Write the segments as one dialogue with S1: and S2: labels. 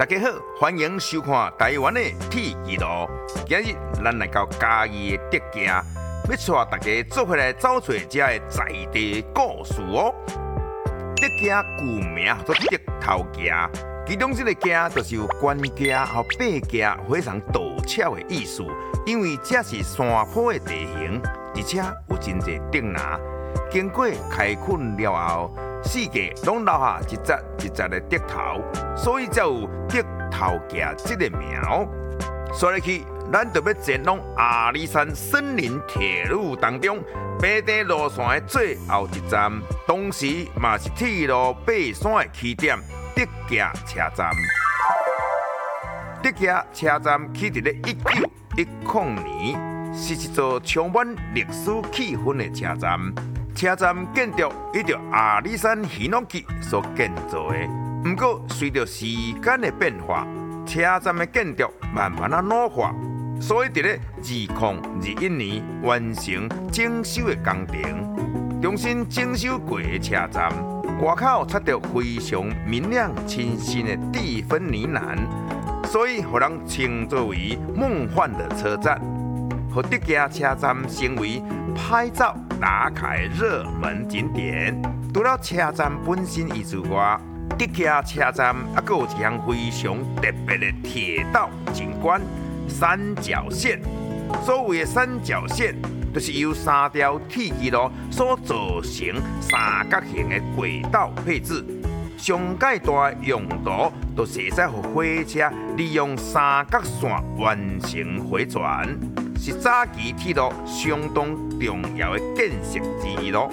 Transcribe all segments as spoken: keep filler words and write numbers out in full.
S1: 大家好，欢迎收看台湾的铁纪录。今日咱来到嘉义的德家，要带大家做回来找找这的在地故事哦。德家旧名叫做德头家，其中这个家就是有官家和百家非常陡峭的意思，因为这是山坡的地形，而且有真侪竹林。经过开垦了后，四界拢留下一节一节的竹头，所以才有竹头家这个名。说来去，咱就要前往阿里山森林铁路当中，北地路线的最后一站，同时嘛是铁路爬山的起点——德家车站。德家车站起伫咧一九一零年，是一座充满历史气氛的车站。车站建筑依照阿里山渔农局所建造的，不过随着时间的变化，车站的建筑慢慢啊老化，所以伫咧二零二一年完成整修的工程。重新整修过的车站，外口插着非常明亮清新的蒂芬尼蓝，所以互人称作为梦幻的车站。和德家车站成为拍照打卡热门景点。除了车站本身以外，德家车站还有一项非常特别的铁道景观——三角线。所谓的三角线，就是由三条铁轨路所造成三角形的轨道配置。上界大的用途，就是会使让火车利用三角线完成回转。是早期铁路相当重要的建设之一咯。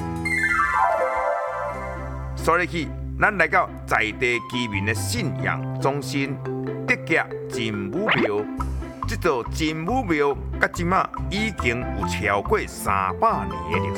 S1: 说来去，咱来到在地居民的信仰中心——德家真武庙。这座真武庙，到今仔已经有超过三百年的历